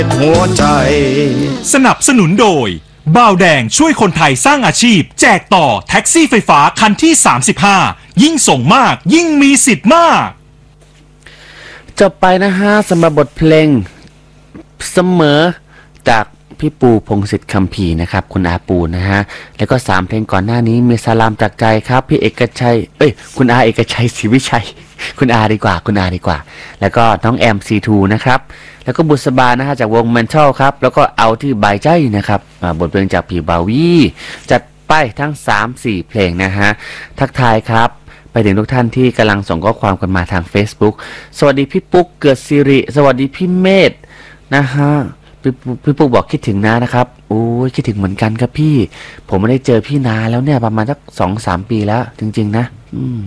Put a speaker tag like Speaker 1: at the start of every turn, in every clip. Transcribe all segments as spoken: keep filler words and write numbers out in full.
Speaker 1: หัวใจ
Speaker 2: สนับสนุนโดยบ่าวแดงช่วยคนไทยสร้างอาชีพแจกต่อแท็กซี่ไฟฟ้าคันที่สามสิบห้ายิ่งส่งมากยิ่งมีสิทธิ์มาก
Speaker 3: จบไปนะฮะสำหรับบทเพลงเสมอจากพี่ปูพงศิษฐ์คัมภีร์นะครับคุณอาปูนะฮะแล้วก็สามเพลงก่อนหน้านี้มีสลามจากใจครับพี่เอกชัยเอ้ยคุณอาเอกชัยศรีวิชัยคุณอาดีกว่าคุณอาดีกว่าแล้วก็น้องแอม ซี ทู นะครับแล้วก็บุษบานะฮะจากวง Mental ครับแล้วก็เอาที่บายใจนะครับบทเพลงจากพี่บาวีจัดไปทั้ง สามสี่ เพลงนะฮะทักทายครับไปถึงทุกท่านที่กำลังส่งข้อความกันมาทาง Facebook สวัสดีพี่ปุ๊กเกิดสิริสวัสดีพี่เมธนะฮะพี่พี่ปุ๊กบอกคิดถึงนะนะครับโอ้ยคิดถึงเหมือนกันครับพี่ผมไม่ได้เจอพี่นาแล้วเนี่ยประมาณสัก สองสาม ปีแล้วจริงๆนะอืม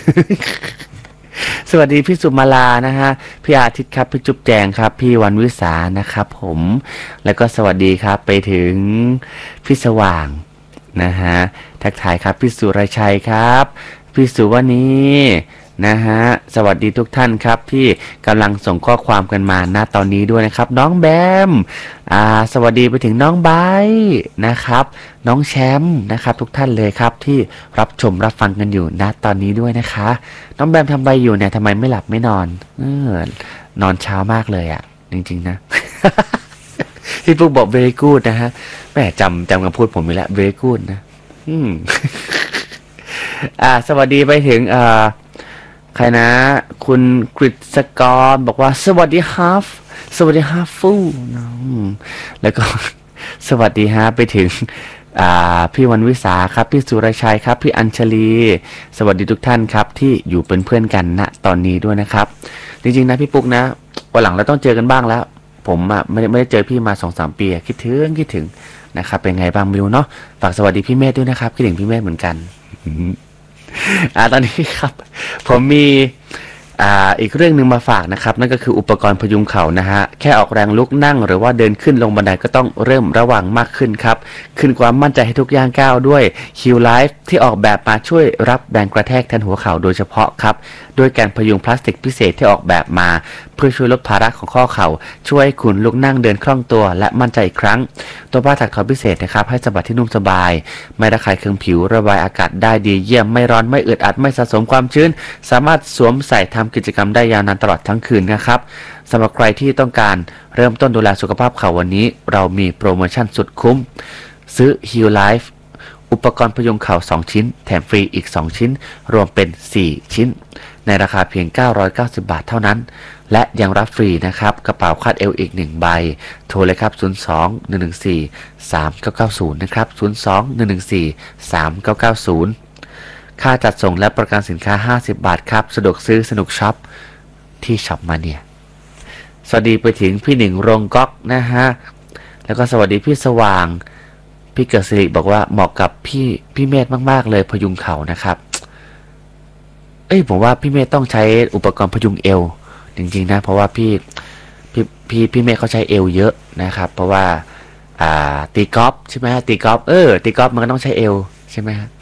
Speaker 3: สวัสดีพี่สุมาลานะฮะพี่อาทิตย์ครับพี่จุ๊บแจงครับพี่วันวิสานะครับผมแล้วก็สวัสดีครับไปถึงพี่สว่างนะฮะทักทายครับพี่สุรชัยครับพี่สุวรรณีนะฮะสวัสดีทุกท่านครับที่กำลังส่งข้อความกันมาณตอนนี้ด้วยนะครับน้องแบมอ่าสวัสดีไปถึงน้องไบนะครับน้องแชมป์นะครับทุกท่านเลยครับที่รับชมรับฟังกันอยู่ณตอนนี้ด้วยนะคะน้องแบมทำใบอยู่เนี่ยทำไมไม่หลับไม่นอนเออนอนเช้ามากเลยอ่ะจริงๆนะ ที่พวกบอก very good นะฮะแม่จำจำคำพูดผมไปแล้ว very good นะอืม อ่าสวัสดีไปถึงอ่าใครนะคุณกฤษกรบอกว่าสวัสดีฮาฟสวัสดีฮาฟูแล้วก็สวัสดีฮะไปถึงอ่าพี่วันวิสาครับพี่สุรชัยครับพี่อัญชลีสวัสดีทุกท่านครับที่อยู่เป็นเพื่อนกันณตอนนี้ด้วยนะครับจริงๆนะพี่ปุ๊กนะวันหลังเราต้องเจอกันบ้างแล้วผมอ่ะไม่ได้ไม่ได้เจอพี่มา สองสาม ปีคิดถึงคิดถึงนะครับเป็นไงบ้างไม่รู้เนาะฝากสวัสดีพี่เมธด้วยนะครับคิดถึงพี่เมธเหมือนกันอ่าตอนนี้ครับผมมีอ่าอีกเรื่องหนึ่งมาฝากนะครับนั่นก็คืออุปกรณ์พยุงเข่านะฮะแค่ออกแรงลุกนั่งหรือว่าเดินขึ้นลงบันไดก็ต้องเริ่มระวังมากขึ้นครับขึ้นความมั่นใจให้ทุกย่างก้าวด้วย Q Life ที่ออกแบบมาช่วยรับแรงกระแทกแทนหัวเข่าโดยเฉพาะครับด้วยการพยุงพลาสติกพิเศษที่ออกแบบมาเพื่อช่วยลดภาระของข้อเข่าช่วยให้คุณลุกนั่งเดินคล่องตัวและมั่นใจอีกครั้งตัวผ้าถักทอพิเศษนะครับให้สะบัดที่นุ่มสบายไม่ระคายเคืองผิวระบายอากาศได้ดีเยี่ยมไม่ร้อนไม่อึดอัดไม่สะสมความชื้นสามารถสวมใส่ทำกิจกรรมได้ยาวนานตลอดทั้งคืนนะครับสำหรับใครที่ต้องการเริ่มต้นดูแลสุขภาพเข่าวันนี้เรามีโปรโมชั่นสุดคุ้มซื้อ Heal Life อุปกรณ์พยุงเข่าสองชิ้นแถมฟรีอีกสองชิ้นรวมเป็นสี่ชิ้นในราคาเพียงเก้าร้อยเก้าสิบบาทเท่านั้นและยังรับฟรีนะครับกระเป๋าคาดเอวอีกหนึ่งใบโทรเลยครับศูนย์ สอง หนึ่ง หนึ่ง สี่ สาม เก้า เก้า ศูนย์นะครับศูนย์ สอง หนึ่ง หนึ่ง สี่ สาม เก้า เก้า ศูนย์ค่าจัดส่งและประกันสินค้าห้าสิบบาทครับสะดวกซื้อสนุกช็อปที่ช็อปมาเนี่ยสวัสดีไปถึงพี่หนึ่งโรงก๊อกนะฮะแล้วก็สวัสดีพี่สว่างพี่เกิดสิริบอกว่าเหมาะกับพี่พี่เมธมากๆเลยพยุงเข่านะครับเอ้ยผมว่าพี่เมธต้องใช้อุปกรณ์พยุงเอวจริงๆนะเพราะว่าพี่พี่พี่พี่เมธเขาใช้เอวเยอะนะครับเพราะว่าอ่าตีกอล์ฟใช่ไหมตีกอล์ฟเออตีกอล์ฟมันก็ต้องใช้เอวใช่ไหมฮะ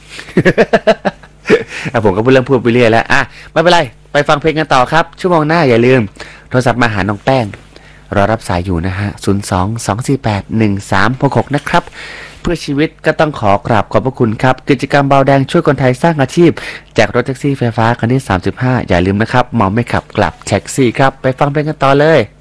Speaker 3: ผมก็พูดเรื่องพูดไปเรื่อยแล้วอ่ะไม่เป็นไรไปฟังเพลงกันต่อครับชั่วโมงหน้าอย่าลืมโทรศัพท์มาหาน้องแป้งรอรับสายอยู่นะฮะศูนย์ สอง สอง สี่ แปด หนึ่ง สาม หก หกนะครับเพื่อชีวิตก็ต้องขอกราบขอบพระคุณครับกิจกรรมเบาแดงช่วยคนไทยสร้างอาชีพแจกรถแท็กซี่ไฟฟ้าคันที่สามสิบห้าอย่าลืมนะครับเมาไม่ขับกลับแท็กซี่ครับไปฟังเพลงกันต่อเลย